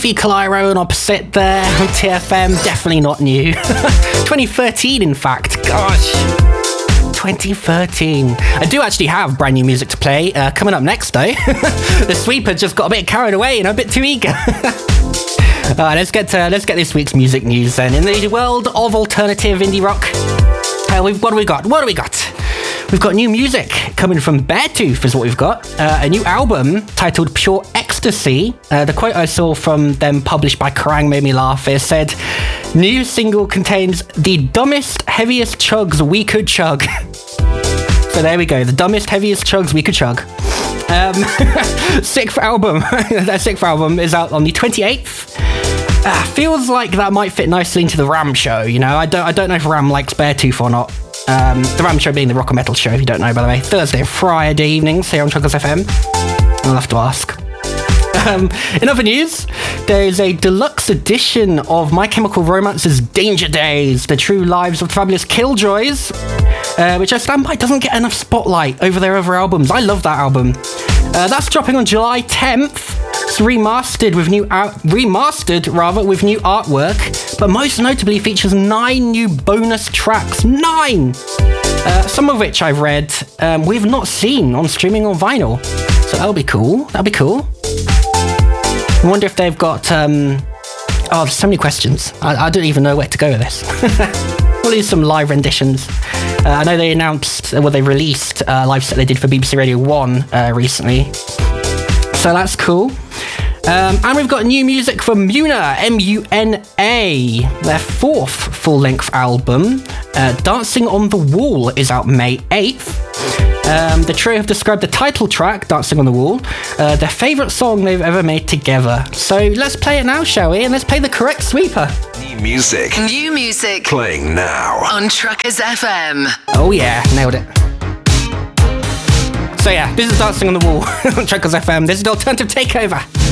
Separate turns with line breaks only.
Sophie Calyro and Opposite there on TFM. Definitely not new. 2013, in fact. Gosh. 2013. I do actually have brand new music to play. Coming up next, though. The sweeper just got a bit carried away and a bit too eager. Alright, let's get this week's music news then. In the world of alternative indie rock, what do we got? We've got new music coming from Beartooth is what we've got. A new album titled Pure Ecstasy. The quote I saw from them published by Kerrang made me laugh. It said, "New single contains the dumbest, heaviest chugs we could chug." So there we go, the dumbest, heaviest chugs we could chug. Sixth album. Their sixth album is out on the 28th. Feels like that might fit nicely into the Ram show, you know. I don't know if Ram likes Beartooth or not. The Ram show being the rock and metal show, if you don't know, by the way. Thursday and Friday evenings here on Chuggles FM. I'll have to ask. In other news, there's a deluxe edition of My Chemical Romance's Danger Days, The True Lives of the Fabulous Killjoys, which I stand by doesn't get enough spotlight over their other albums. I love that album. That's dropping on July 10th. It's remastered with new artwork, but most notably features 9 new bonus tracks. 9! Some of which I've read we've not seen on streaming or vinyl. So that'll be cool. I wonder if they've got... there's so many questions. I don't even know where to go with this. We'll do some live renditions. I know they announced, they released a live set they did for BBC Radio 1 recently. So that's cool. And we've got new music from Muna, M-U-N-A. Their 4th full-length album, Dancing on the Wall, is out May 8th. The trio have described the title track, Dancing on the Wall, their favourite song they've ever made together. So let's play it now, shall we? And let's play the correct sweeper.
New music. Playing now.
On Truckers FM.
Oh yeah, nailed it. So yeah, this is Dancing on the Wall on Truckers FM. This is the Alternative Takeover.